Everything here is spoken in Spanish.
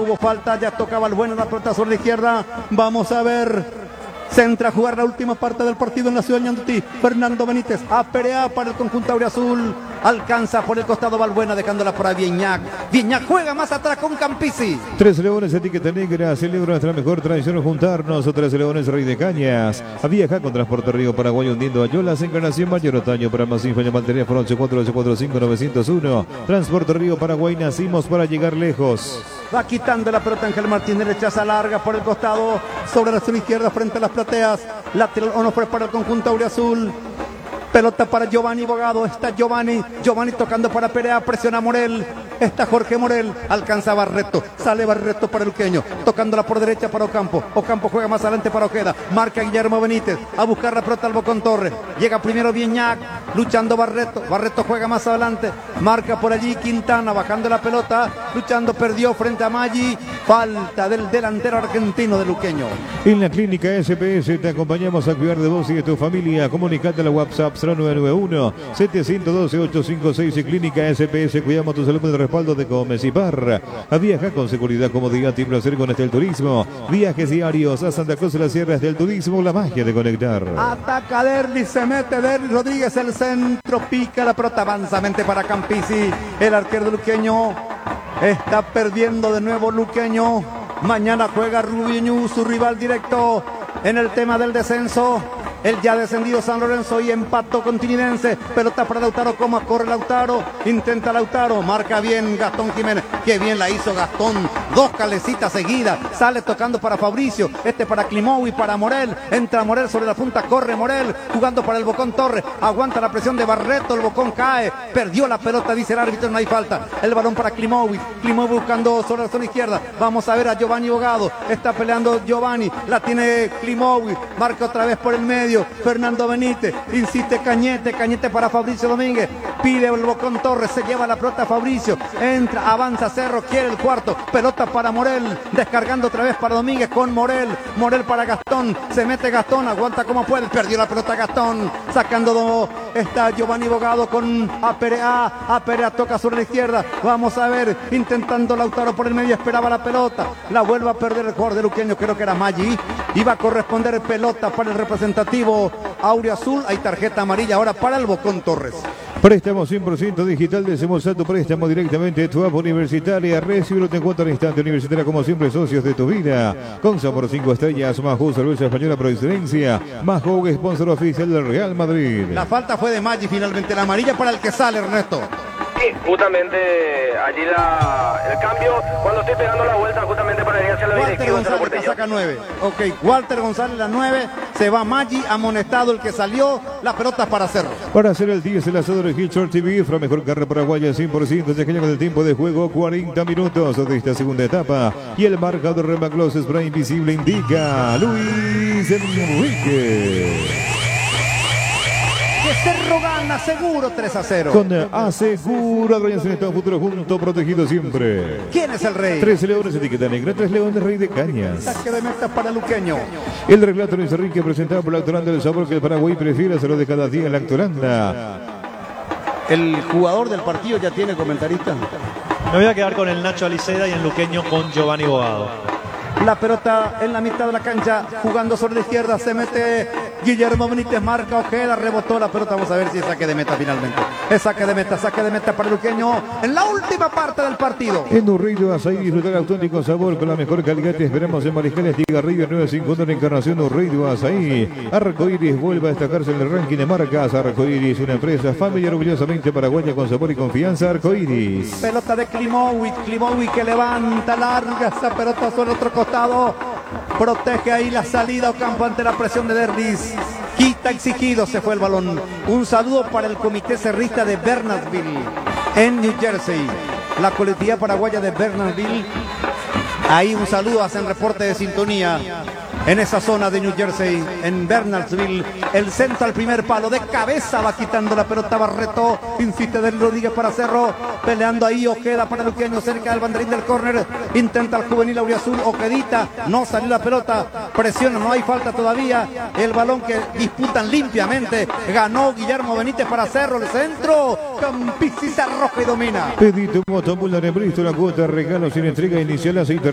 hubo falta, ya tocaba el bueno, la pelota sobre la izquierda. Vamos a ver. Se entra a jugar la última parte del partido en la ciudad de Ñandutí. Fernando Benítez, APRA para el conjunto auriazul. Alcanza por el costado Balbuena, dejándola para Viñac. Viñac juega más atrás con Campisi. 13 Leones, etiqueta negra, celebra nuestra mejor tradición juntarnos. 13 Leones, Rey de Cañas. Viaja con Transporte Río Paraguay hundiendo a Yolas, Encarnación Mayor Otaño. Para más info, llama al teléfono 84-845-901. Transporte Río Paraguay, nacimos para llegar lejos. Va quitando la pelota Ángel Martínez, rechaza larga por el costado, sobre la zona izquierda frente a las plateas. Lateral o no fue para el conjunto auriazul. Pelota para Giovanni Bogado, está Giovanni tocando para Perea, presiona Morel, está Jorge Morel, alcanza Barreto, sale Barreto para Luqueño, tocándola por derecha para Ocampo juega más adelante para Ojeda, marca Guillermo Benítez, a buscar la pelota al Bocón Torres, llega primero Viñac, luchando Barreto juega más adelante, marca por allí Quintana, bajando la pelota, luchando, perdió frente a Maggi, falta del delantero argentino de Luqueño. En la clínica SPS te acompañamos a cuidar de vos y de tu familia, comunicate a la WhatsApp 0991-712-856 y Clínica SPS, cuidamos tu salud de respaldo de Gómez y Parra. Viaja con seguridad, comodidad y placer con el turismo. Viajes diarios a Santa Cruz de las Sierras del Turismo, la magia de conectar. Ataca Derlis, se mete Derlis Rodríguez, el centro, pica la pelota, avanzamente para Campisi, el arquero de Luqueño. Está perdiendo de nuevo Luqueño. Mañana juega Rubiñú, su rival directo en el tema del descenso. El ya descendido San Lorenzo y empató con Tinidense. Pelota para Lautaro, como corre Lautaro. Intenta Lautaro, marca bien Gastón Jiménez. Qué bien la hizo Gastón. Dos calecitas seguidas. Sale tocando para Fabricio. Para Climow y para Morel. Entra Morel sobre la punta, corre Morel. Jugando para el Bocón Torres. Aguanta la presión de Barreto. El Bocón cae. Perdió la pelota, dice el árbitro, no hay falta. El balón para Climow. Climow buscando sobre la zona izquierda. Vamos a ver a Giovanni Bogado. Está peleando Giovanni. La tiene Climow. Marca otra vez por el medio. Fernando Benítez, insiste Cañete para Fabricio Domínguez, pide el Bocón Torres, se lleva la pelota Fabricio, entra, avanza Cerro, quiere el cuarto, pelota para Morel, descargando otra vez para Domínguez con Morel para Gastón, se mete Gastón, aguanta como puede, perdió la pelota Gastón, sacando está Giovanni Bogado con Aperea toca sobre la izquierda, vamos a ver, intentando Lautaro por el medio, esperaba la pelota, la vuelve a perder el jugador de Luqueño, creo que era Maggi, iba a corresponder pelota para el representativo auriazul, hay tarjeta amarilla ahora para el Bocón Torres. Préstamo 100% digital de Semosato, préstamo directamente de tu app universitaria. Recibirlo te encuentra en instante universitaria, como siempre, socios de tu vida. Con sabor 5 estrellas, Majo, cerveza española por excelencia. Majo, sponsor oficial del Real Madrid. La falta fue de Maggi, finalmente la amarilla para el que sale, Ernesto. Sí, justamente allí el cambio, cuando estoy pegando la vuelta justamente para ir hacia la Walter González que saca 9. Ok, Walter González la 9, se va Maggi, amonestado el que salió, la pelota para Cerro. Para hacer el 10, el asador de Hitchcock TV, la mejor carne paraguaya 100%, se con el tiempo de juego 40 minutos de esta segunda etapa. Y el marcador Remaglos Spray Invisible indica Luis Enrique. Que Cerro gana seguro 3-0. Con Asegura, Reyes en Estado Futuro junto, protegido siempre. ¿Quién es el rey? 13 Leones, etiqueta negra, 3 Leones, Rey de Cañas. Saque de meta para Luqueño. El relato Luis Enrique presentado por la Lactolanda del sabor que el Paraguay prefiere hacerlo de cada día en la Lactolanda. El jugador del partido ya tiene comentarista. Me voy a quedar con el Nacho Aliceda y en Luqueño con Giovanni Bogado. La pelota en la mitad de la cancha, jugando sobre la izquierda, se mete Guillermo Benítez, marca Ojeda, rebotó la pelota, vamos a ver si es saque de meta finalmente. Es saque de meta para Luqueño en la última parte del partido. En Urrido, Azaí, disfrutar auténtico sabor con la mejor calidad. Te esperamos en Mariscales Tigarrillo 951 en Encarnación. Urrido, Azaí. Arcoiris vuelve a destacarse en el ranking de marcas. Arcoiris, una empresa familiar orgullosamente paraguaya con sabor y confianza. Arcoiris. Pelota de Klimovic que levanta larga esa pelota sobre otro costado. Protege ahí la salida a campo ante la presión de Derlis. Quita exigido, se fue el balón. Un saludo para el comité cerrista de Bernardsville en New Jersey. La colectividad paraguaya de Bernardsville. Ahí un saludo, hacen reporte de sintonía. En esa zona de New Jersey, en Bernardsville, el centro al primer palo, de cabeza va quitando la pelota Barreto, insiste Del Rodríguez para Cerro, peleando ahí Ojeda para Luqueño, cerca del banderín del córner, intenta el juvenil auriazul, Ojedita, no salió la pelota, presiona, no hay falta todavía, el balón que disputan limpiamente, ganó Guillermo Benítez para Cerro, el centro, Campisi se arroja y domina. Pedito Motomula de Bristol, la cuota regalo sin entrega inicial, aceite